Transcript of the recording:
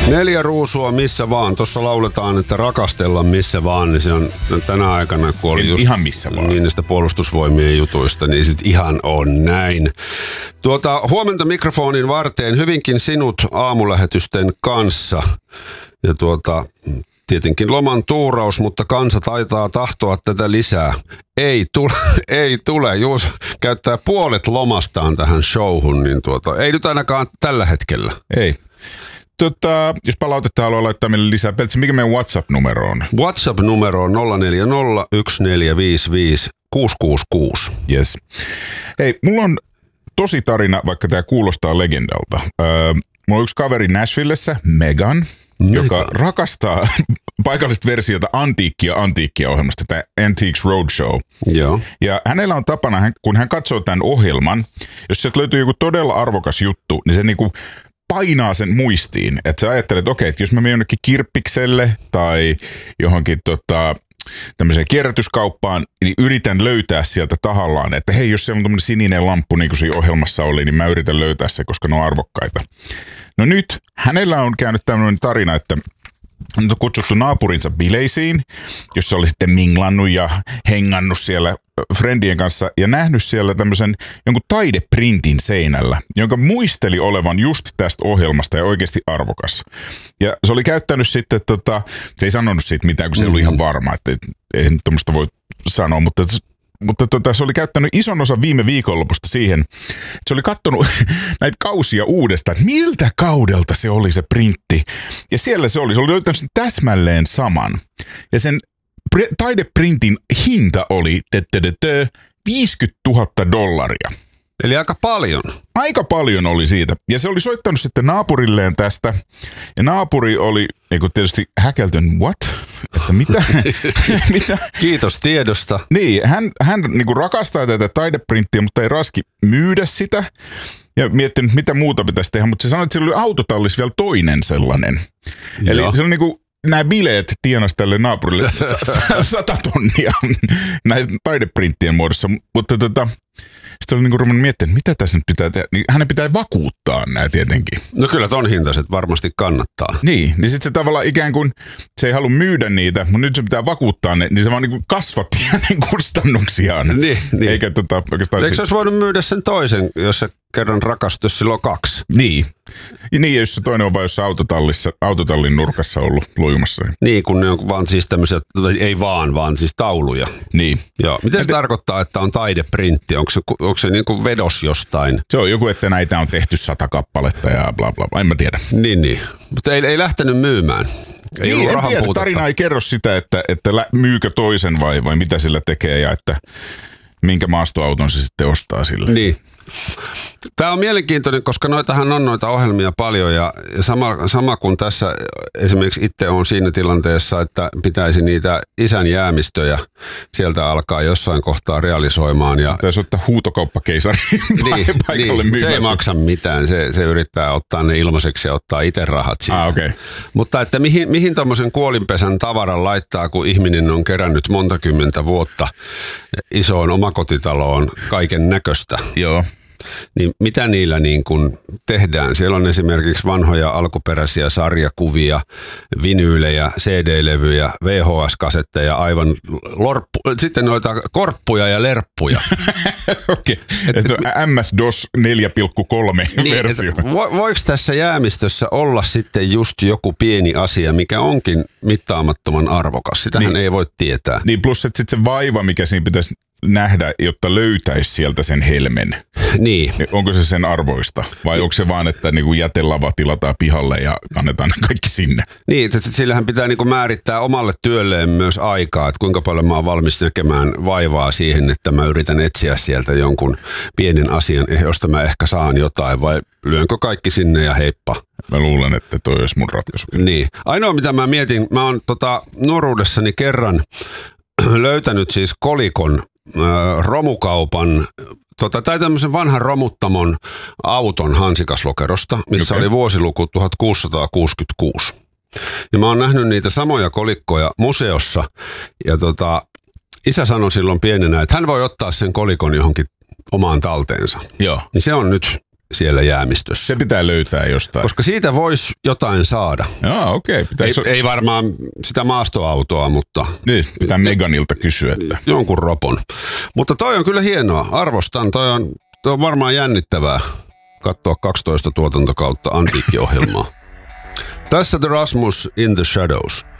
4 ruusua missä vaan. Tuossa lauletaan, että rakastella missä vaan, niin se on tänä aikana, kun oli just ihan missä vaan. Niin näistä puolustusvoimien jutuista, niin sit ihan on näin. Huomenta mikrofonin varteen hyvinkin sinut aamulähetysten kanssa. Ja tietenkin loman tuuraus, mutta kansa taitaa tahtoa tätä lisää. Ei tule. Juus käyttää puolet lomastaan tähän showhun, niin ei nyt ainakaan tällä hetkellä. Ei. Jos palautetta haluaa laittaa meille lisää, Peltsi, mikä meidän WhatsApp-numero on? WhatsApp-numero on 040145666. Yes. Hei, mulla on tosi tarina, vaikka tämä kuulostaa legendalta. Mulla on yksi kaveri Nashvillessä, Megan, joka rakastaa paikallista versiota antiikkia ohjelmasta, tämä Antiques Roadshow. Joo. Ja hänellä on tapana, kun hän katsoo tämän ohjelman, jos sieltä löytyy joku todella arvokas juttu, niin se niinku painaa sen muistiin. Että sä ajattelet, että okei, että jos mä menen jonnekin kirppikselle tai johonkin tämmöiseen kierrätyskauppaan, niin yritän löytää sieltä tahallaan, että hei, jos se on tämmöinen sininen lamppu, niin kuin siinä ohjelmassa oli, niin mä yritän löytää se, koska ne on arvokkaita. No nyt hänellä on käynyt tämmöinen tarina, että nyt on kutsuttu naapurinsa bileisiin, jossa oli sitten minglannut ja hengannut siellä friendien kanssa ja nähnyt siellä tämmöisen jonkun taideprintin seinällä, jonka muisteli olevan just tästä ohjelmasta ja oikeasti arvokas. Ja se oli käyttänyt sitten, se ei sanonut siitä mitään, kun se ei ollut ihan varma, että ei nyt tämmöistä voi sanoa, mutta se oli käyttänyt ison osan viime viikonlopusta siihen, että se oli katsonut näitä kausia uudestaan, että miltä kaudelta se oli se printti. Ja siellä se oli löytänyt sen täsmälleen saman. Ja sen taideprintin hinta oli $50,000. Eli aika paljon. Aika paljon oli siitä. Ja se oli soittanut sitten naapurilleen tästä. Ja naapuri oli tietysti häkeltynyt, what? Että mitä? Mitä? Kiitos tiedosta. Niin, hän niinku rakastaa tätä taideprinttiä, mutta ei raski myydä sitä. Ja miettinyt, mitä muuta pitäisi tehdä. Mutta se sanoi, että sillä oli autotallissa vielä toinen sellainen. Eli se on niinku nämä bileet tienasi tälle naapurille 100 tonnia näiden taideprinttien muodossa. Mutta sitten oli niinku ruvennut miettimään, mitä tässä nyt pitää tehdä. Niin hänen pitää vakuuttaa nämä tietenkin. No kyllä ton hintaiset varmasti kannattaa. Niin sitten se tavallaan ikään kuin se ei halua myydä niitä, mutta nyt se pitää vakuuttaa ne, niin se vaan niinku kasvatti hänen kustannuksiaan. Niin. Eikä oikeastaan. Eikö se olisi voinut myydä sen toisen, jos se kerran rakastus silloin 2? Niin. Ja niin, jos se toinen on vain jossain autotallin nurkassa ollut lujumassa. Niin, kun ne on vaan siis tämmöisiä, ei vaan siis tauluja. Niin. Joo. Miten se tarkoittaa, että on taideprintti? Onko se niin kuin vedos jostain? Se on joku, että näitä on tehty 100 kappaletta ja bla bla bla. En mä tiedä. Niin. Mutta ei lähtenyt myymään. Ei ollut rahan puutetta. Tarina ei kerro sitä, että myykö toisen vai mitä sillä tekee ja että minkä maastoauton se sitten ostaa sille. Niin. Tämä on mielenkiintoinen, koska noitahan on noita ohjelmia paljon ja sama kuin tässä esimerkiksi itse on siinä tilanteessa, että pitäisi niitä isän jäämistöjä sieltä alkaa jossain kohtaa realisoimaan. Ja pitäisi ottaa huutokauppakeisari paikalle niin, se ei maksa mitään, se yrittää ottaa ne ilmaiseksi ja ottaa itse rahat siitä. Okay. Mutta että mihin tommosen kuolinpesän tavaran laittaa, kun ihminen on kerännyt monta kymmentä vuotta isoon omakotitaloon kaiken näköistä. Joo. Niin mitä niillä niin kuin tehdään? Siellä on esimerkiksi vanhoja alkuperäisiä sarjakuvia, vinyylejä, CD-levyjä, VHS-kasetteja, aivan sitten noita korppuja ja lerppuja. Okei, MS-DOS 4.3 niin, versio. Voiko tässä jäämistössä olla sitten just joku pieni asia, mikä onkin mittaamattoman arvokas? Sitähän ei voi tietää. Niin plus sitten se vaiva, mikä siinä pitäisi nähdä, jotta löytäisi sieltä sen helmen. Niin. Onko se sen arvoista? Vai onko se vaan, että niinku jätelava tilataan pihalle ja kannetaan kaikki sinne? Niin, että sillähän pitää niinku määrittää omalle työlleen myös aikaa, että kuinka paljon mä oon valmis näkemään vaivaa siihen, että mä yritän etsiä sieltä jonkun pienen asian, josta mä ehkä saan jotain, vai lyönkö kaikki sinne ja heippa. Mä luulen, että toi olisi mun ratkaisu. Niin. Ainoa mitä mä mietin, mä oon nuoruudessani kerran löytänyt siis kolikon romukaupan tai tämmöisen vanhan romuttamon auton hansikaslokerosta, missä oli vuosiluku 1666. Ja mä oon nähnyt niitä samoja kolikkoja museossa ja isä sanoi silloin pienenä, että hän voi ottaa sen kolikon johonkin omaan talteensa. Joo. Niin se on nyt siellä jäämistössä. Se pitää löytää jostain. Koska siitä voisi jotain saada. Joo, okei. Ei varmaan sitä maastoautoa, mutta... Niin, pitää Meganilta kysyä. Että. Jonkun ropon. Mutta toi on kyllä hienoa. Arvostan. Toi on varmaan jännittävää katsoa 12 tuotantokautta antiikkiohjelmaa. Tässä The Rasmus in the Shadows.